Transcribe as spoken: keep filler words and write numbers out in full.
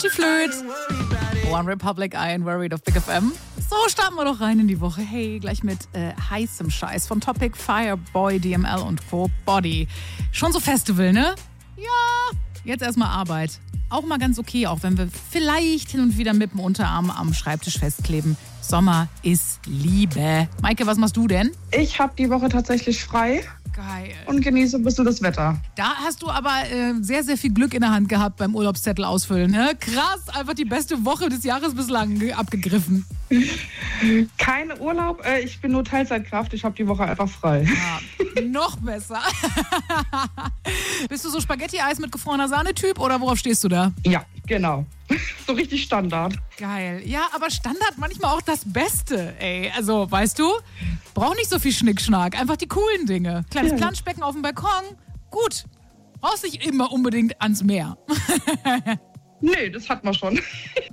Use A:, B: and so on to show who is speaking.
A: Tutti Flöte. One Republic, I Ain't Worried auf Big F M. So, starten wir doch rein in die Woche. Hey, gleich mit äh, heißem Scheiß von Topic, Fireboy, D M L und Co. Body. Schon so Festival, ne? Ja, jetzt erstmal Arbeit. Auch mal ganz okay, auch wenn wir vielleicht hin und wieder mit dem Unterarm am Schreibtisch festkleben. Sommer ist Liebe. Maike, was machst du denn?
B: Ich habe die Woche tatsächlich frei.
A: Geil.
B: Und genieße ein bisschen das Wetter.
A: Da hast du aber äh, sehr, sehr viel Glück in der Hand gehabt beim Urlaubszettel ausfüllen. Ne? Krass, einfach die beste Woche des Jahres bislang abgegriffen.
B: Kein Urlaub, äh, ich bin nur Teilzeitkraft, ich habe die Woche einfach frei.
A: Ja, noch besser. Bist du so Spaghetti-Eis mit gefrorener Sahne-Typ oder worauf stehst du da?
B: Ja, genau. So richtig Standard.
A: Geil. Ja, aber Standard manchmal auch das Beste, ey. Also, weißt du, brauch nicht so viel Schnickschnack, einfach die coolen Dinge. Kleines
B: Ja.
A: Planschbecken auf dem Balkon, gut. Brauchst nicht immer unbedingt ans Meer.
B: Nee, das hat man schon.